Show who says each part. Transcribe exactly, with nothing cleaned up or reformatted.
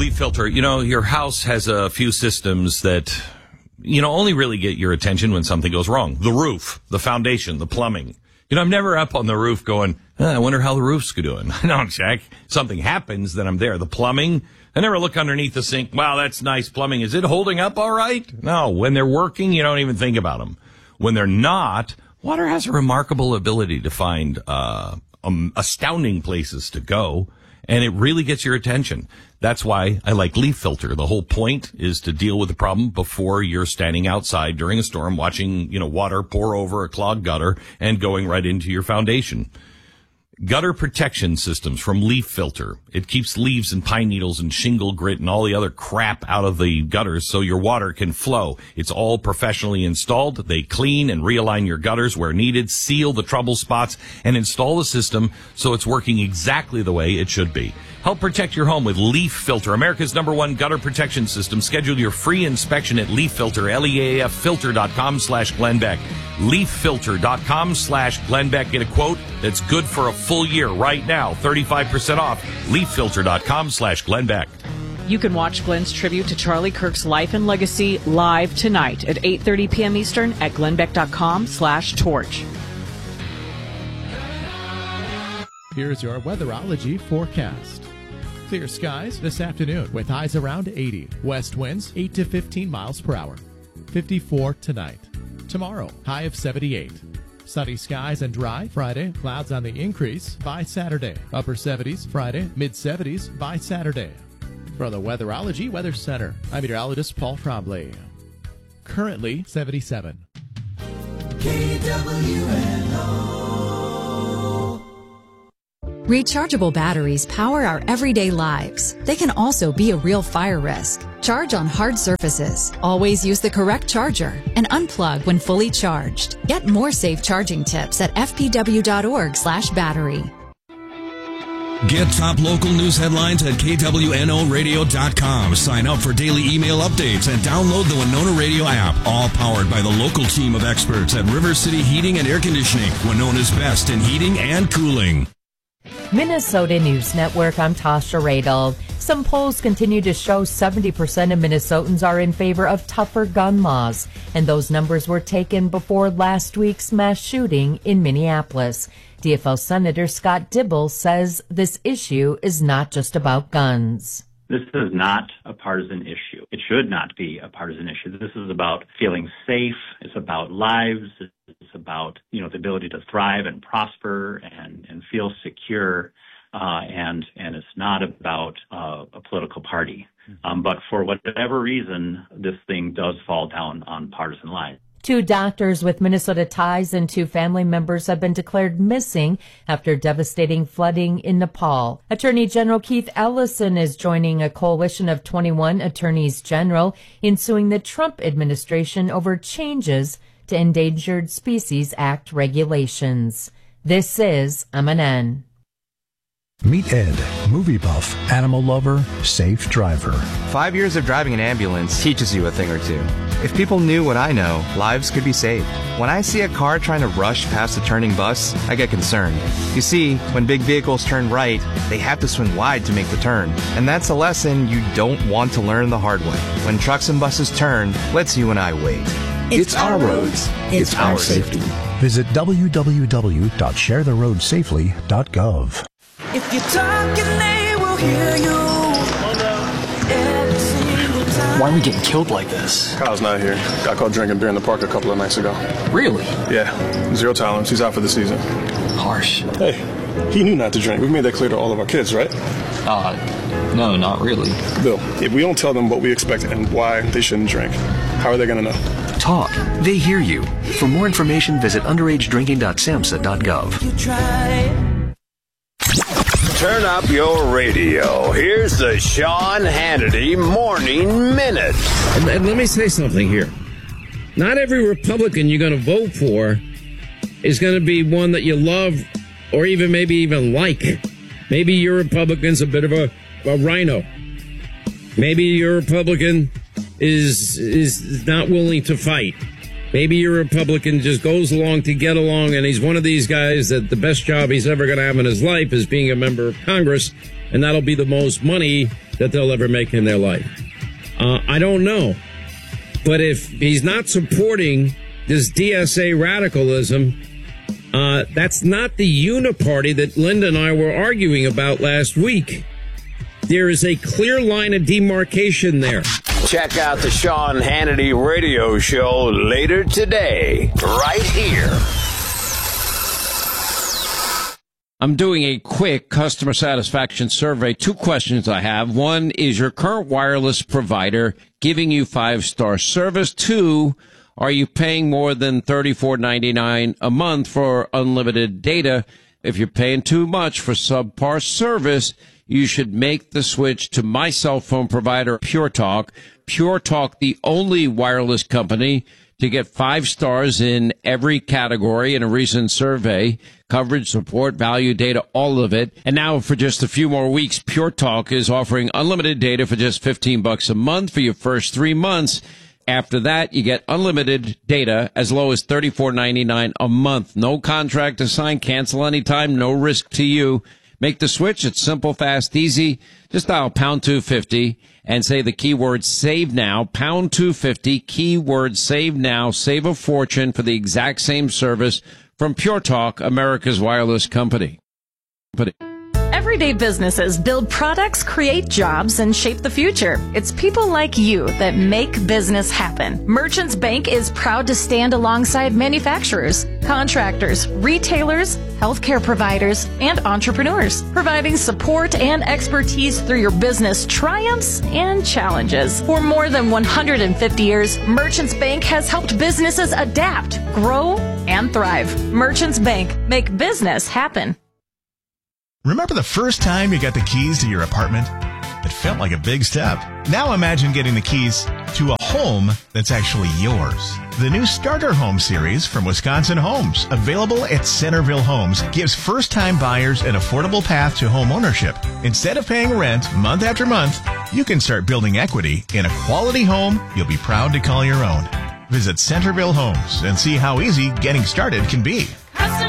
Speaker 1: Leaf filter. You know, your house has a few systems that, you know, only really get your attention when something goes wrong. The roof, the foundation, the plumbing. You know, I'm never up on the roof going, oh, I wonder how the roof's doing. I don't check. Something happens, then I'm there. The plumbing, I never look underneath the sink. Wow, that's nice plumbing. Is it holding up all right? No, when they're working, you don't even think about them. When they're not, water has a remarkable ability to find uh um, astounding places to go, and it really gets your attention. That's why I like Leaf Filter. The whole point is to deal with the problem before you're standing outside during a storm watching, you know, water pour over a clogged gutter and going right into your foundation. Gutter protection systems from Leaf Filter. It keeps leaves and pine needles and shingle grit and all the other crap out of the gutters so your water can flow. It's all professionally installed. They clean and realign your gutters where needed, seal the trouble spots, and install the system so it's working exactly the way it should be. Help protect your home with Leaf Filter, America's number one gutter protection system. Schedule your free inspection at Leaf Filter, L E A F filter.com slash Glenn Beck. LeafFilter.com slash Glenn Beck. Get a quote that's good for a full year right now. thirty-five percent off. LeafFilter.com slash Glenn Beck.
Speaker 2: You can watch Glenn's tribute to Charlie Kirk's life and legacy live tonight at eight thirty p.m. Eastern at glennbeck.com slash torch.
Speaker 3: Here's your weatherology forecast. Clear skies this afternoon with highs around eighty. West winds eight to fifteen miles per hour. fifty-four tonight. Tomorrow, high of seventy-eight. Sunny skies and dry Friday. Clouds on the increase by Saturday. Upper seventies Friday. Mid seventies by Saturday. From the Weatherology Weather Center, I'm meteorologist Paul Trombley. Currently seventy-seven.
Speaker 4: K W N O.
Speaker 5: Rechargeable batteries power our everyday lives. They can also be a real fire risk. Charge on hard surfaces. Always use the correct charger and unplug when fully charged. Get more safe charging tips at f p w dot org slash battery.
Speaker 6: Get top local news headlines at k w n o radio dot com. Sign up for daily email updates and download the Winona Radio app. All powered by the local team of experts at River City Heating and Air Conditioning. Winona's best in heating and cooling.
Speaker 7: Minnesota News Network, I'm Tasha Radel. Some polls continue to show seventy percent of Minnesotans are in favor of tougher gun laws, and those numbers were taken before last week's mass shooting in Minneapolis. D F L Senator Scott Dibble says this issue is not just about guns.
Speaker 8: This is not a partisan issue. It should not be a partisan issue. This is about feeling safe. It's about lives. It's about, you know, the ability to thrive and prosper and, and feel secure. Uh, and, and it's not about uh, a political party. Um, but for whatever reason, this thing does fall down on partisan lines.
Speaker 7: Two doctors with Minnesota ties and two family members have been declared missing after devastating flooding in Nepal. Attorney General Keith Ellison is joining a coalition of twenty-one attorneys general in suing the Trump administration over changes to Endangered Species Act regulations. This is M N N.
Speaker 9: Meet Ed, movie buff, animal lover, safe driver.
Speaker 10: Five years of driving an ambulance teaches you a thing or two. If people knew what I know, lives could be saved. When I see a car trying to rush past a turning bus, I get concerned. You see, when big vehicles turn right, they have to swing wide to make the turn. And that's a lesson you don't want to learn the hard way. When trucks and buses turn, let's you and I wait.
Speaker 9: It's, it's our roads. It's, it's our safety. Visit w w w dot share the road safely dot gov.
Speaker 4: If you're talking, they will hear you.
Speaker 11: Why are we getting killed like this?
Speaker 12: Kyle's not here. Got caught drinking beer in the park a couple of nights ago.
Speaker 11: Really?
Speaker 12: Yeah. Zero tolerance. He's out for the season.
Speaker 11: Harsh.
Speaker 12: Hey, he knew not to drink. We've made that clear to all of our kids, right?
Speaker 11: Uh, no, not really.
Speaker 12: Bill, if we don't tell them what we expect and why they shouldn't drink, how are they going to know?
Speaker 13: Talk. They hear you. For more information, visit underage drinking dot samhsa dot gov.
Speaker 4: You try.
Speaker 14: Turn up your radio. Here's the Sean Hannity Morning Minute.
Speaker 15: And, and let me say something here. Not every Republican you're going to vote for is going to be one that you love or even maybe even like. Maybe your Republican's a bit of a, a rhino. Maybe your Republican is is not willing to fight. Maybe your Republican just goes along to get along, and he's one of these guys that the best job he's ever going to have in his life is being a member of Congress, and that'll be the most money that they'll ever make in their life. Uh, I don't know. But if he's not supporting this D S A radicalism, uh, that's not the uniparty that Linda and I were arguing about last week. There is a clear line of demarcation there.
Speaker 14: Check out the Sean Hannity radio show later today, right here.
Speaker 16: I'm doing a quick customer satisfaction survey. Two questions I have. One, is your current wireless provider giving you five-star service? Two, are you paying more than thirty-four ninety-nine a month for unlimited data? If you're paying too much for subpar service, you should make the switch to my cell phone provider, Pure Talk. Pure Talk, the only wireless company to get five stars in every category in a recent survey. Coverage, support, value, data, all of it. And now for just a few more weeks, Pure Talk is offering unlimited data for just fifteen bucks a month for your first three months. After that, you get unlimited data as low as thirty-four ninety-nine a month. No contract to sign, cancel anytime, no risk to you. Make the switch. It's simple, fast, easy. Just dial pound two fifty and say the keyword save now. Pound two fifty, keyword save now. Save a fortune for the exact same service from Pure Talk, America's wireless company. But
Speaker 2: Everyday businesses build products, create jobs, and shape the future. It's people like you that make business happen. Merchants Bank is proud to stand alongside manufacturers, contractors, retailers, healthcare providers, and entrepreneurs, providing support and expertise through your business triumphs and challenges. For more than one hundred fifty years, Merchants Bank has helped businesses adapt, grow, and thrive. Merchants Bank, make business happen.
Speaker 17: Remember the first time you got the keys to your apartment? It felt like a big step. Now imagine getting the keys to a home that's actually yours. The new Starter Home series from Wisconsin Homes, available at Centerville Homes, gives first-time buyers an affordable path to home ownership. Instead of paying rent month after month, you can start building equity in a quality home you'll be proud to call your own. Visit Centerville Homes and see how easy getting started can be.
Speaker 4: Custom